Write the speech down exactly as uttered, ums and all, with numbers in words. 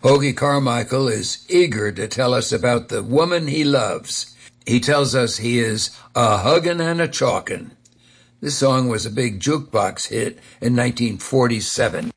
Hoagie Carmichael is eager to tell us about the woman he loves. He tells us he is a huggin' and a chalkin'. This song was a big jukebox hit in nineteen forty-seven.